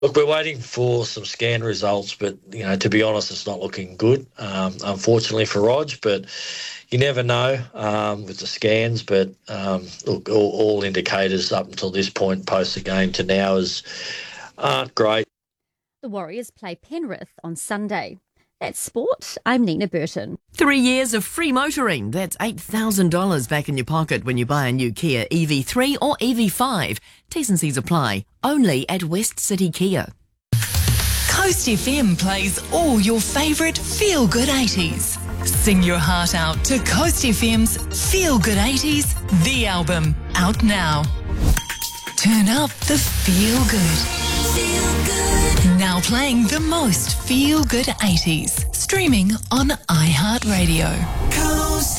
Look, we're waiting for some scan results, but, to be honest, it's not looking good, unfortunately for Rog, but you never know with the scans. But, look, all indicators up until this point, post the game to now, aren't great. The Warriors play Penrith on Sunday. That's sport. I'm Nina Burton. 3 years of free motoring. That's $8,000 back in your pocket when you buy a new Kia EV3 or EV5. T's and C's apply. Only at West City Kia. Coast FM plays all your favourite feel-good 80s. Sing your heart out to Coast FM's Feel Good 80s, the album, out now. Turn up the feel good. Feel good. Now playing the most feel good 80s. Streaming on iHeartRadio.